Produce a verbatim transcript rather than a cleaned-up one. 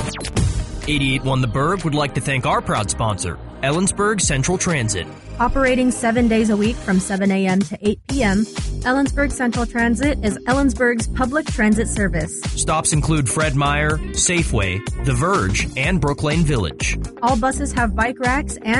eighty-eight one The Berg would like to thank our proud sponsor, Ellensburg Central Transit. Operating seven days a week from seven a.m. to eight p.m., Ellensburg Central Transit is Ellensburg's public transit service. Stops include Fred Meyer, Safeway, The Verge, and Brooklane Village. All buses have bike racks and